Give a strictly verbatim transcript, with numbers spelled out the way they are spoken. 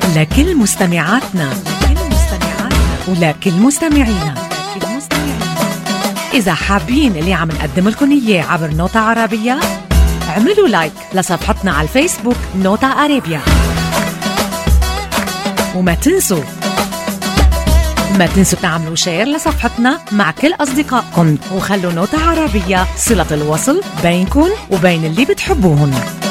لكل مستمعاتنا لكل مستمعاتنا ولكل مستمعينا. إذا حابين اللي عم نقدم لكم إياه عبر نوتة عربية، اعملوا لايك لصفحتنا على الفيسبوك نوتة عربية، وما تنسوا ما تنسوا تعملوا شير لصفحتنا مع كل أصدقائكم، وخلوا نوتة عربية صلة الوصل بينكم وبين اللي بتحبوهم.